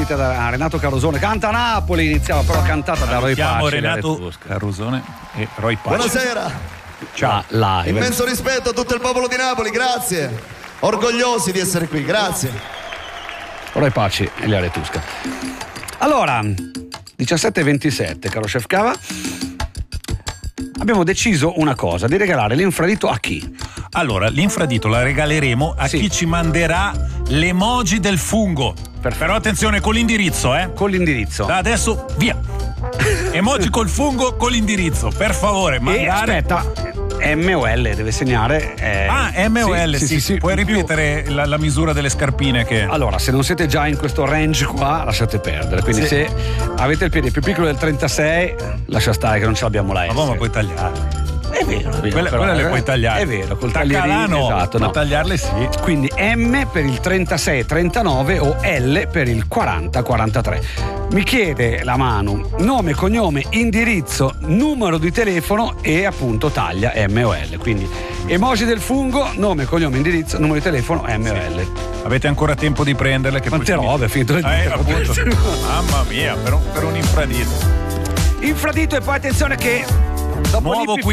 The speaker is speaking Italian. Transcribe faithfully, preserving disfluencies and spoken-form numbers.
scritta da Renato Carosone. Canta Napoli, iniziava però cantata da Roy Chiamo Paci. Renato Carosone e Roy Paci. Buonasera. Ciao, live. Immenso rispetto a tutto il popolo di Napoli, grazie. Orgogliosi di essere qui, grazie. Roy Paci e Ilaria Tusca. Allora, diciassette e ventisette, caro Chef Cava, abbiamo deciso una cosa, di regalare l'infradito a chi? Allora, l'infradito la regaleremo a Sì. chi ci manderà l'emoji del fungo. Perfetto. Però attenzione con l'indirizzo, eh. Con l'indirizzo. Da adesso via. Emoji col fungo con l'indirizzo, per favore, E mandare. aspetta, M o L deve segnare. eh, Ah, M O L, sì, sì, sì, sì. Puoi In più- ripetere la, la misura delle scarpine che. Allora, se non siete già in questo range qua, lasciate perdere. Quindi Sì. se avete il piede più piccolo del trentasei, lascia stare che non ce l'abbiamo la S. Ma boh, ma puoi tagliarle. È vero, è vero. Quelle, però, quelle le eh, puoi tagliare. È vero, col Tagliarle taglierino, no, esatto, ma no. tagliarle sì. Quindi M per il trentasei trentanove o L per il quaranta quarantatré. Mi chiede la mano nome, cognome, indirizzo, numero di telefono e appunto taglia M o L. Quindi emoji del fungo, nome, cognome, indirizzo, numero di telefono M o L. Avete ancora tempo di prenderle. Che Quante poi robe, è finito il Eh, tempo. appunto. Mamma mia, per un, per un infradito. Infradito, e poi attenzione che dopo Nuovo l'I P